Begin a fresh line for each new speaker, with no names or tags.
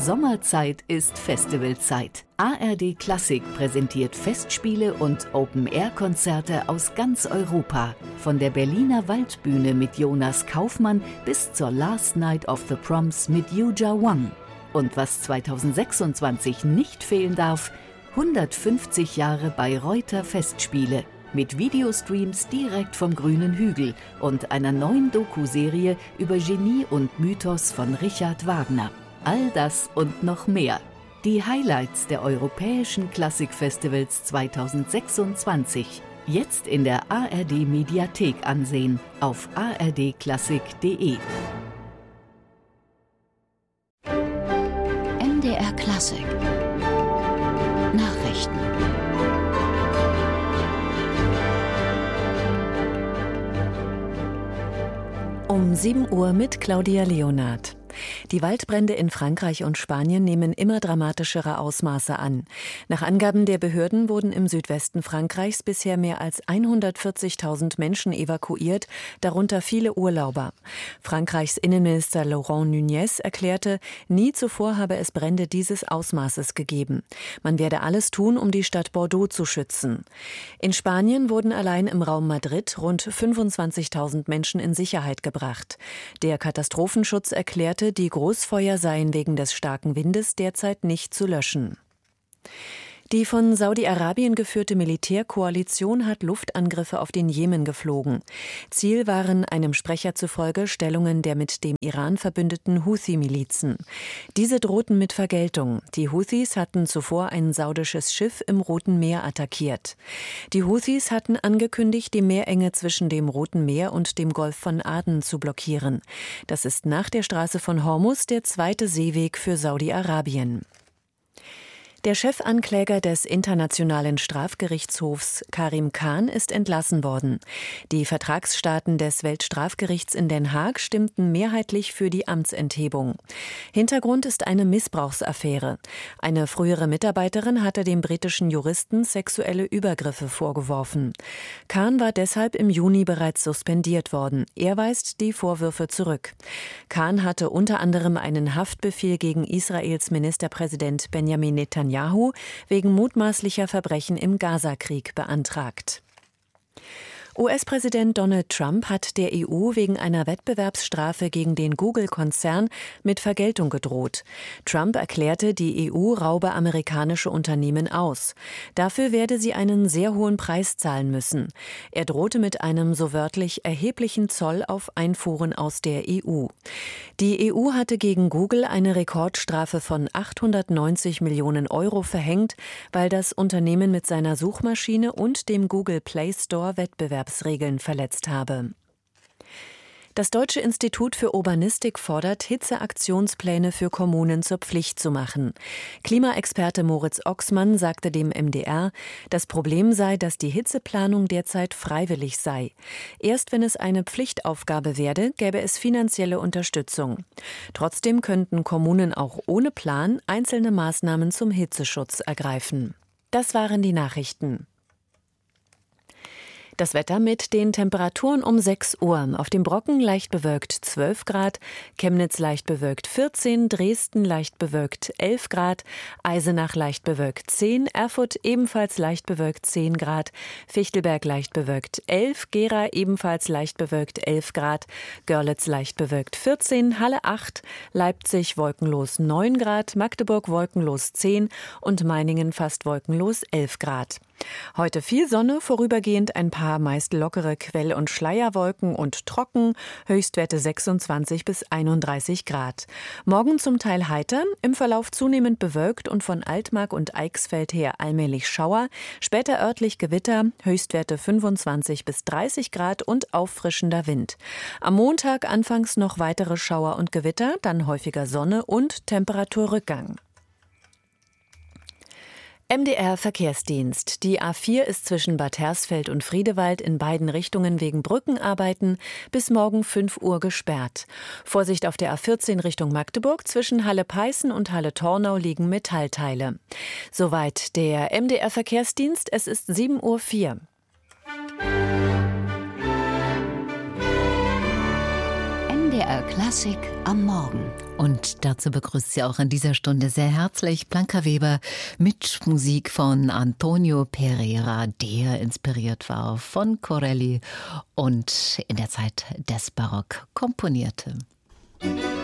Sommerzeit ist Festivalzeit. ARD Klassik präsentiert Festspiele und Open-Air-Konzerte aus ganz Europa. Von der Berliner Waldbühne mit Jonas Kaufmann bis zur Last Night of the Proms mit Yuja Wang. Und was 2026 nicht fehlen darf, 150 Jahre Bayreuther Festspiele. Mit Videostreams direkt vom grünen Hügel und einer neuen Doku-Serie über Genie und Mythos von Richard Wagner. All das und noch mehr. Die Highlights der Europäischen Klassikfestivals 2026. Jetzt in der ARD-Mediathek ansehen auf ardklassik.de.
MDR Klassik Nachrichten.
Um 7 Uhr mit Claudia Leonard. Die Waldbrände in Frankreich und Spanien nehmen immer dramatischere Ausmaße an. Nach Angaben der Behörden wurden im Südwesten Frankreichs bisher mehr als 140.000 Menschen evakuiert, darunter viele Urlauber. Frankreichs Innenminister Laurent Nunez erklärte, nie zuvor habe es Brände dieses Ausmaßes gegeben. Man werde alles tun, um die Stadt Bordeaux zu schützen. In Spanien wurden allein im Raum Madrid rund 25.000 Menschen in Sicherheit gebracht. Der Katastrophenschutz erklärte, die Großfeuer seien wegen des starken Windes derzeit nicht zu löschen. Die von Saudi-Arabien geführte Militärkoalition hat Luftangriffe auf den Jemen geflogen. Ziel waren einem Sprecher zufolge Stellungen der mit dem Iran verbündeten Houthi-Milizen. Diese drohten mit Vergeltung. Die Houthis hatten zuvor ein saudisches Schiff im Roten Meer attackiert. Die Houthis hatten angekündigt, die Meerenge zwischen dem Roten Meer und dem Golf von Aden zu blockieren. Das ist nach der Straße von Hormuz der zweite Seeweg für Saudi-Arabien. Der Chefankläger des Internationalen Strafgerichtshofs Karim Khan ist entlassen worden. Die Vertragsstaaten des Weltstrafgerichts in Den Haag stimmten mehrheitlich für die Amtsenthebung. Hintergrund ist eine Missbrauchsaffäre. Eine frühere Mitarbeiterin hatte dem britischen Juristen sexuelle Übergriffe vorgeworfen. Khan war deshalb im Juni bereits suspendiert worden. Er weist die Vorwürfe zurück. Khan hatte unter anderem einen Haftbefehl gegen Israels Ministerpräsident Benjamin Netanyahu wegen mutmaßlicher Verbrechen im Gazakrieg beantragt. US-Präsident Donald Trump hat der EU wegen einer Wettbewerbsstrafe gegen den Google-Konzern mit Vergeltung gedroht. Trump erklärte, die EU raube amerikanische Unternehmen aus. Dafür werde sie einen sehr hohen Preis zahlen müssen. Er drohte mit einem so wörtlich erheblichen Zoll auf Einfuhren aus der EU. Die EU hatte gegen Google eine Rekordstrafe von 890 Millionen Euro verhängt, weil das Unternehmen mit seiner Suchmaschine und dem Google Play Store Wettbewerbsregeln verletzt habe. Das Deutsche Institut für Urbanistik fordert, Hitzeaktionspläne für Kommunen zur Pflicht zu machen. Klimaexperte Moritz Oxmann sagte dem MDR, das Problem sei, dass die Hitzeplanung derzeit freiwillig sei. Erst wenn es eine Pflichtaufgabe werde, gäbe es finanzielle Unterstützung. Trotzdem könnten Kommunen auch ohne Plan einzelne Maßnahmen zum Hitzeschutz ergreifen. Das waren die Nachrichten. Das Wetter mit den Temperaturen um 6 Uhr. Auf dem Brocken leicht bewölkt 12 Grad, Chemnitz leicht bewölkt 14, Dresden leicht bewölkt 11 Grad, Eisenach leicht bewölkt 10, Erfurt ebenfalls leicht bewölkt 10 Grad, Fichtelberg leicht bewölkt 11, Gera ebenfalls leicht bewölkt 11 Grad, Görlitz leicht bewölkt 14, Halle 8, Leipzig wolkenlos 9 Grad, Magdeburg wolkenlos 10 und Meiningen fast wolkenlos 11 Grad. Heute viel Sonne, vorübergehend ein paar meist lockere Quell- und Schleierwolken und trocken, Höchstwerte 26 bis 31 Grad. Morgen zum Teil heiter, im Verlauf zunehmend bewölkt und von Altmark und Eichsfeld her allmählich Schauer, später örtlich Gewitter, Höchstwerte 25 bis 30 Grad und auffrischender Wind. Am Montag anfangs noch weitere Schauer und Gewitter, dann häufiger Sonne und Temperaturrückgang. MDR Verkehrsdienst. Die A4 ist zwischen Bad Hersfeld und Friedewald in beiden Richtungen wegen Brückenarbeiten bis morgen 5 Uhr gesperrt. Vorsicht auf der A14 Richtung Magdeburg. Zwischen Halle-Peißen und Halle-Tornau liegen Metallteile. Soweit der MDR Verkehrsdienst. Es ist 7:04 Uhr.
BR Klassik am Morgen.
Und dazu begrüßt sie auch an dieser Stunde sehr herzlich Blanca Weber mit Musik von Antonio Pereira, der inspiriert war von Corelli und in der Zeit des Barock komponierte.